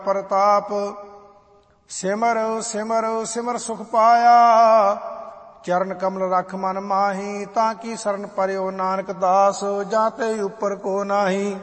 ਪ੍ਰਤਾਪ। ਸਿਮਰ ਸਿਮਰ ਸਿਮਰ ਸੁਖ ਪਾਇਆ, ਚਰਨ ਕਮਲ ਰਖ ਮਨ ਮਾਹੀ। ਤਾਂ ਕੀ ਸਰਨ ਪਰਿਓ ਨਾਨਕ ਦਾਸ, ਜਾਂ ਤੇ ਉਪਰ ਕੋ ਨਾਹੀ।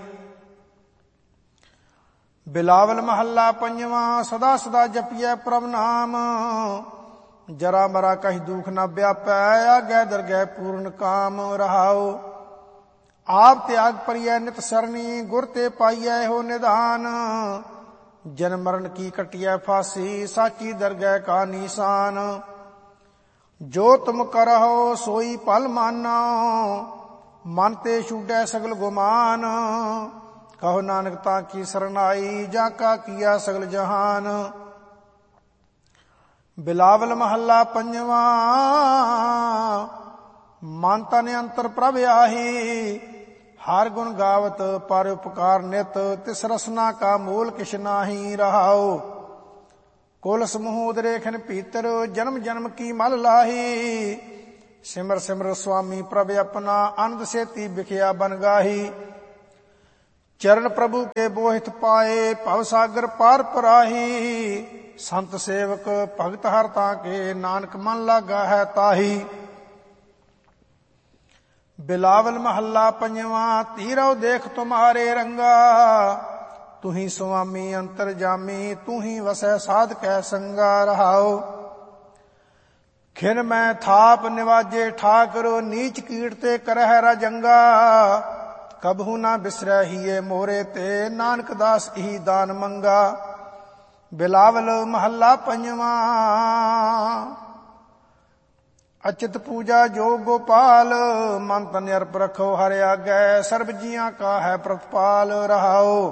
ਬਿਲਾਵਲ ਮਹੱਲਾ ਪੰਜਵਾਂ। ਸਦਾ ਸਦਾ ਜਪੀਐ ਪ੍ਰਭ ਨਾਮ, ਜਰਾ ਮਰਾ ਕਹੀ ਦੁਖ ਨ ਵਿਆਪੈ। ਆਗੈ ਦਰਗਹਿ ਪੂਰਨ ਕਾਮ। ਰਹਾਉ ਆਪ ਤਿਆਗ ਪਰਿਐ ਨਿਤ ਸਰਨੀ, ਗੁਰ ਤੇ ਪਾਈਐ ਹੋ ਨਿਧਾਨ। ਜਨਮ ਮਰਨ ਕੀ ਕਟਿਐ ਫਾਸੀ, ਸਾਚੀ ਦਰਗਹਿ ਕਾ ਨੀਸਾਨ। ਜੋ ਤੁਮ ਕਰਹੁ ਸੋਈ ਭਲ ਮਾਨੋ, ਮਨ ਤੇ ਛੂਡੈ ਸਗਲ ਗੁਮਾਨ। ਕਹੋ ਨਾਨਕ ਤਾਂ ਕੀ ਸਰਨਾਈ, ਜਾਂ ਕਾ ਕੀਆ ਸਗਲ ਜਹਾਨ। ਬਿਲਾਵਲ ਮਹੱਲਾ ਪੰਜਵਾਂ। ਮਨ ਤਨ ਅੰਤਰ ਪ੍ਰਭ ਆਹੀ, ਹਰ ਗੁਣ ਗਾਵਤ ਪਰ ਉਪਕਾਰ ਨਿਤ। ਤਿਸ ਰਸਨਾ ਕਾ ਮੂਲ ਕਿਛ ਨਾਹੀ। ਰਹਾਉ ਕੁਲ ਸਮੂਹ ਉਦਰੇਖਨ ਭੀਤਰ, ਜਨਮ ਜਨਮ ਕੀ ਮਲ ਲਾਹੀ। ਸਿਮਰ ਸਿਮਰ ਸੁਆਮੀ ਪ੍ਰਭ ਆਪਣਾ, ਆਨੰਦ ਸੇਤੀ ਬਿਖਿਆ ਬਨ ਗਾਹੀ। ਚਰਨ ਪ੍ਰਭੂ ਕੇ ਬੋਹਿਤ ਪਾਏ, ਭਵ ਸਾਗਰ ਪਾਰ ਪਰਾਹੀ। ਸੰਤ ਸੇਵਕ ਭਗਤ ਹਰ ਤਾਂ ਕੇ, ਨਾਨਕ ਮਨ ਲਾਗਾ ਹੈ ਤਾਹੀ। ਬਿਲਾਵਲ ਮਹੱਲਾ ਪੰਜਵਾਂ। ਧੀਰਉ ਦੇਖ ਤੁਮਾਰੇ ਰੰਗਾ, ਤੁਹੀ ਸੁਆਮੀ ਅੰਤਰ ਜਾਮੀ। ਤੁਹੀ ਵਸੈ ਸਾਧ ਕੈ ਸੰਗਾ। ਰਹਾਉ ਖਿਨ ਮੈਂ ਥਾਪ ਨਿਵਾਜੇ ਠਾਕੁਰ, ਨੀਚ ਕੀਟ ਤੇ ਕਰਹਿ ਰਾਜੰਗਾ। ਕਬਹੂ ਨਾ ਬਿਸਰੈ ਹੀਏ ਮੋਰੇ ਤੇ, ਨਾਨਕ ਦਾਸ ਇਹੀ ਦਾਨ ਮੰਗਾ। ਬਿਲਾਵਲ ਮਹੱਲਾ ਪੰਜਵਾਂ। ਅਚਿਤ ਪੂਜਾ ਜੋਗ ਗੋਪਾਲ, ਮਨ ਤਨ ਅਰਪ ਰਖੋ ਹਰਿ ਆਗੈ। ਸਰਬ ਜੀਆਂ ਕਾ ਹੈ ਪ੍ਰਤਪਾਲ। ਰਹਾਉ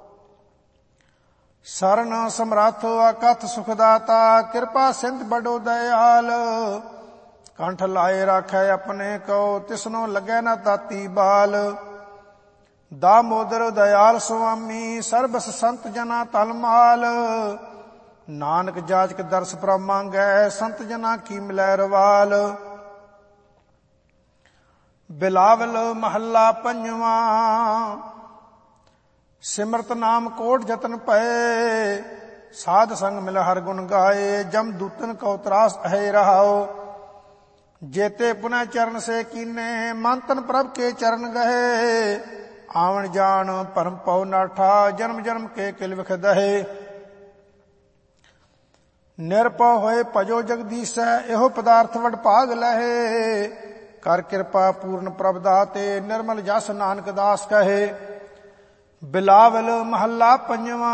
ਸਰਨ ਸਮਰੱਥ ਅਕਥ ਸੁਖ ਦਾਤਾ, ਕਿਰਪਾ ਸਿੰਧ ਬੜੋ ਦਇਆਲ। ਕੰਠ ਲਾਏ ਰਾਖੈ ਆਪਣੇ ਕੋ, ਤਿਸਨੋ ਲੱਗੈ ਨਾ ਤਾਤੀ ਬਾਲ। ਦਾਮੋਦਰ ਦਇਆਲ ਸੁਆਮੀ, ਸਰਬਸ ਸੰਤ ਜਨਾ ਤਲਮਾਲ। ਨਾਨਕ ਜਾਚਕ ਦਰਸ ਪ੍ਰਭ ਮੰਗੈ, ਸੰਤ ਜਨਾ ਕੀ ਮਿਲੈ ਰਵਾਲ। ਬਿਲਾਵਲ ਮਹੱਲਾ ਪੰਜਵਾਂ। ਸਿਮਰਤ ਨਾਮ ਕੋਟ ਜਤਨ ਪਏ, ਸਾਧ ਸੰਗ ਮਿਲ ਹਰ ਗੁਣ ਗਾਏ। ਜਮ ਦੂਤਨ ਕਉ ਤਰਾਸ ਹੈ। ਰਹਾਉ ਜੇਤੇ ਪੁਨः ਚਰਨ ਸੇ ਕੀਨੇ, ਮਨ ਤਨ ਪ੍ਰਭ ਕੇ ਚਰਨ ਗਏ। ਆਵਣ ਜਾਣ ਭਰਮ ਪਉ ਨਾਠਾ, ਜਨਮ ਜਨਮ ਕੇ ਕਿਲ ਵਿਖ ਦਹੇ। ਨਿਰਭਉ ਹੋਏ ਭਜੋ ਜਗਦੀਸ਼ੈ, ਇਹੋ ਪਦਾਰਥ ਵਡ ਭਾਗ ਲਹੇ। ਕਰ ਕਿਰਪਾ ਪੂਰਨ ਪ੍ਰਭ ਦਾਤੇ, ਨਿਰਮਲ ਜਸ ਨਾਨਕ ਦਾਸ ਕਹੇ। ਬਿਲਾਵਲ ਮਹੱਲਾ ਪੰਜਵਾਂ।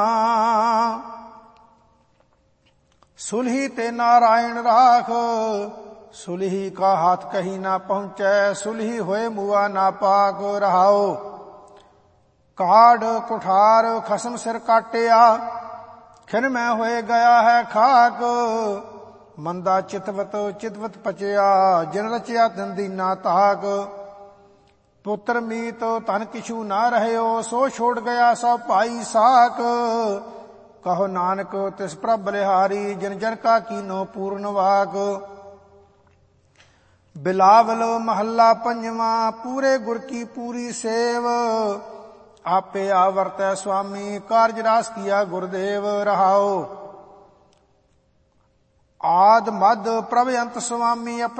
ਸੁਲਹੀ ਤੇ ਨਾਰਾਇਣ ਰਾਖ, ਸੁਲਹੀ ਕਾ ਹਾਥ ਕਹੀ ਨਾ ਪਹੁੰਚੈ। ਸੁਲਹੀ ਹੋਏ ਮੁਆ ਨਾ ਪਾਕ। ਰਹਾਉ ਕਾਢ ਕੁਠਾਰ ਖਸਮ ਸਿਰ ਕਾਟਿਆ, ਖਿਨ ਮੈਂ ਹੋਏ ਗਿਆ ਹੈ ਖਾਕ। ਮੰਦਾ ਚਿਤਵਤ ਚਿਤਵਤ ਪਚਿਆ, ਜਿਨ ਰਚਿਆ ਤਿਨ ਦੀਨਾ ਤਾਕ। ਪੁੱਤਰ ਮੀਤ ਧਨ ਕਿਛੂ ਨਾ ਰਹਿਓ, ਸੋ ਛੋੜ ਗਿਆ ਸਭ ਭਾਈ ਸਾਕ। ਕਹੋ ਨਾਨਕ ਤਿਸ ਪ੍ਰਭ ਬਲਿਹਾਰੀ, ਜਿਨ ਜਨ ਕਾ ਕੀਨੋ ਪੂਰਨ ਵਾਕ। ਬਿਲਾਵਲ ਮਹੱਲਾ ਪੰਜਵਾਂ। ਪੂਰੇ ਗੁਰ ਕੀ ਪੂਰੀ ਸੇਵ, ਆਪੇ ਆਵਰਤੈ ਸੁਆਮੀ। ਕਾਰਜ ਰਾਸ ਕੀਆ ਗੁਰਦੇਵ। ਰਹਾਉ ਆਦ ਮਦ ਪ੍ਰਭ ਅੰਤ ਸੁਆਮੀ,